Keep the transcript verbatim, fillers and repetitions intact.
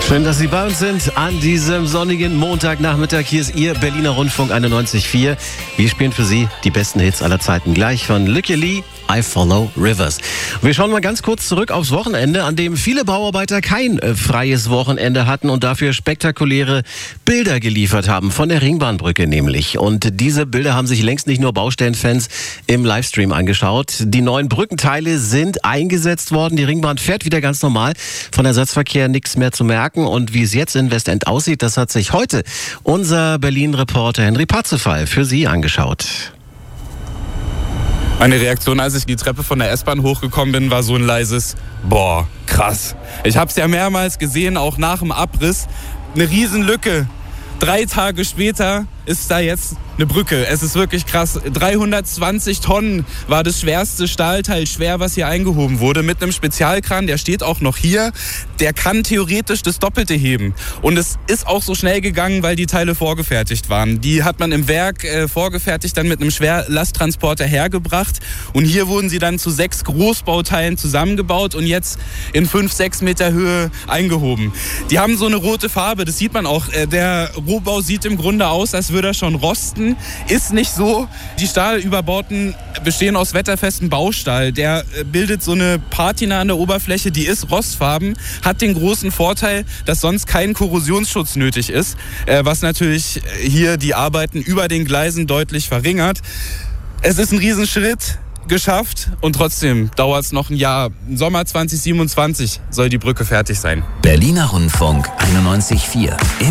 Schön, dass Sie bei uns sind an diesem sonnigen Montagnachmittag. Hier ist Ihr Berliner Rundfunk einundneunzig Komma vier. Wir spielen für Sie die besten Hits aller Zeiten. Gleich von Lykke Li, I Follow Rivers. Wir schauen mal ganz kurz zurück aufs Wochenende, an dem viele Bauarbeiter kein äh, freies Wochenende hatten und dafür spektakuläre Bilder geliefert haben. Von der Ringbahnbrücke nämlich. Und diese Bilder haben sich längst nicht nur Baustellenfans im Livestream angeschaut. Die neuen Brückenteile sind eingesetzt worden. Die Ringbahn fährt wieder ganz normal. Von Ersatzverkehr nichts mehr zu merken. Und wie es jetzt in Westend aussieht, das hat sich heute unser Berlin-Reporter Henry Patzefall für Sie angeschaut. Meine Reaktion, als ich die Treppe von der S-Bahn hochgekommen bin, war so ein leises Boah, krass. Ich habe es ja mehrmals gesehen, auch nach dem Abriss. Eine Riesenlücke. Drei Tage später ist da jetzt eine Brücke. Es ist wirklich krass. dreihundertzwanzig Tonnen war das schwerste Stahlteil schwer, was hier eingehoben wurde. Mit einem Spezialkran, der steht auch noch hier. Der kann theoretisch das Doppelte heben. Und es ist auch so schnell gegangen, weil die Teile vorgefertigt waren. Die hat man im Werk äh, vorgefertigt, dann mit einem Schwerlasttransporter hergebracht. Und hier wurden sie dann zu sechs Großbauteilen zusammengebaut und jetzt in fünf, sechs Meter Höhe eingehoben. Die haben so eine rote Farbe, das sieht man auch. Äh, der Rohbau sieht im Grunde aus, als würde er schon rosten. Ist nicht so. Die Stahlüberbauten bestehen aus wetterfestem Baustahl. Der bildet so eine Patina an der Oberfläche, die ist rostfarben, hat den großen Vorteil, dass sonst kein Korrosionsschutz nötig ist, was natürlich hier die Arbeiten über den Gleisen deutlich verringert. Es ist ein Riesenschritt geschafft und trotzdem dauert es noch ein Jahr. Im Sommer zwanzig siebenundzwanzig soll die Brücke fertig sein. Berliner Rundfunk einundneunzig Komma vier.